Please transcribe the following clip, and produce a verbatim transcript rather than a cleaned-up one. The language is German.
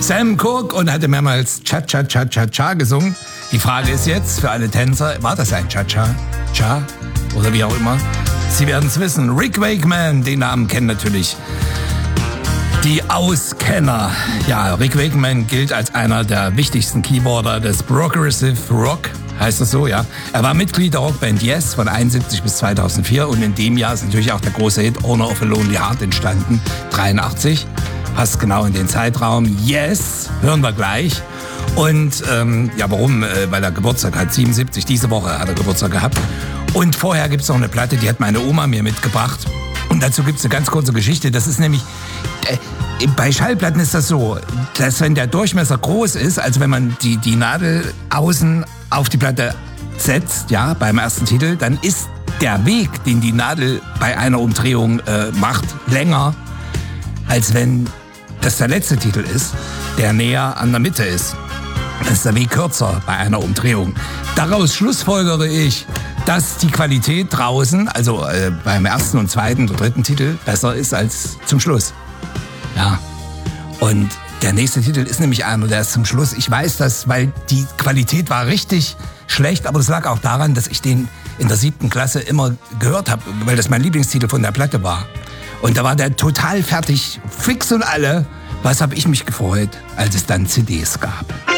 Sam Cooke und hatte mehrmals Cha-Cha-Cha-Cha-Cha gesungen. Die Frage ist jetzt für alle Tänzer, war das ein Cha-Cha-Cha oder wie auch immer? Sie werden es wissen. Rick Wakeman, den Namen kennen natürlich die Auskenner. Ja, Rick Wakeman gilt als einer der wichtigsten Keyboarder des Progressive Rock. Heißt das so, ja? Er war Mitglied der Rockband Yes von einundsiebzig bis zweitausendvier und in dem Jahr ist natürlich auch der große Hit Owner of a Lonely Heart entstanden, dreiundachtzig. Passt genau in den Zeitraum. Yes, hören wir gleich. Und ähm, ja, warum? Äh, weil er Geburtstag hat, siebenundsiebzig, diese Woche hat er Geburtstag gehabt. Und vorher gibt's noch eine Platte, die hat meine Oma mir mitgebracht. Und dazu gibt's eine ganz kurze Geschichte. Das ist nämlich, äh, bei Schallplatten ist das so, dass wenn der Durchmesser groß ist, also wenn man die, die Nadel außen auf die Platte setzt, ja, beim ersten Titel, dann ist der Weg, den die Nadel bei einer Umdrehung äh, macht, länger, als wenn das der letzte Titel ist, der näher an der Mitte ist. Das ist der Weg kürzer bei einer Umdrehung. Daraus schlussfolgere ich, dass die Qualität draußen, also äh, beim ersten und zweiten oder dritten Titel, besser ist als zum Schluss. Ja. Und der nächste Titel ist nämlich einer, der ist zum Schluss. Ich weiß das, weil die Qualität war richtig schlecht, aber das lag auch daran, dass ich den in der siebten Klasse immer gehört habe, weil das mein Lieblingstitel von der Platte war. Und da war der total fertig, fix und alle. Was habe ich mich gefreut, als es dann C Ds gab.